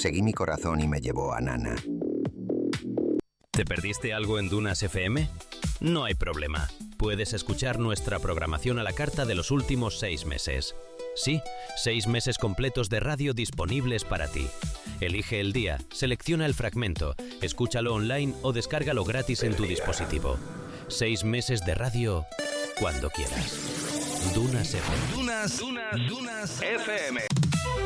Seguí mi corazón y me llevó a Nana. ¿Te perdiste algo en Dunas FM? No hay problema. Puedes escuchar nuestra programación a la carta de los últimos 6 meses. Sí, 6 meses completos de radio disponibles para ti. Elige el día, selecciona el fragmento, escúchalo online o descárgalo gratis en tu dispositivo. 6 meses de radio cuando quieras. Dunas FM. Dunas FM.